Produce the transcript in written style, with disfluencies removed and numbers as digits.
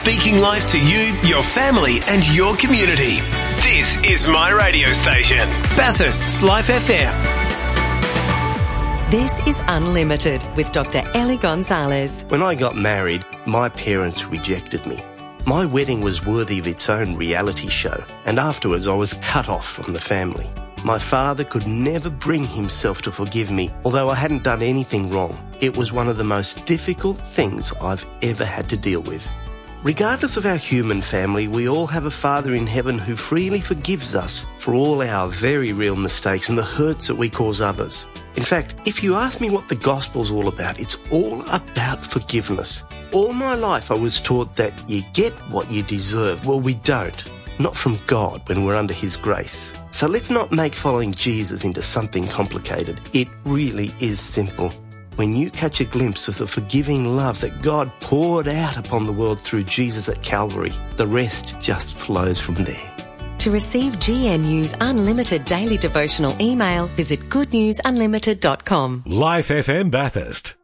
speaking life to you, your family and your community. This is my radio station, Bathurst's Life FM. This is Unlimited with Dr. Ellie Gonzalez. When I got married, my parents rejected me. My wedding was worthy of its own reality show, and afterwards I was cut off from the family. My father could never bring himself to forgive me, although I hadn't done anything wrong. It was one of the most difficult things I've ever had to deal with. Regardless of our human family, we all have a Father in heaven who freely forgives us for all our very real mistakes and the hurts that we cause others. In fact, if you ask me what the gospel's all about, it's all about forgiveness. All my life I was taught that you get what you deserve. Well, we don't. Not from God when we're under his grace. So let's not make following Jesus into something complicated. It really is simple. When you catch a glimpse of the forgiving love that God poured out upon the world through Jesus at Calvary, the rest just flows from there. To receive GNU's unlimited daily devotional email, visit goodnewsunlimited.com. Life FM Bathurst.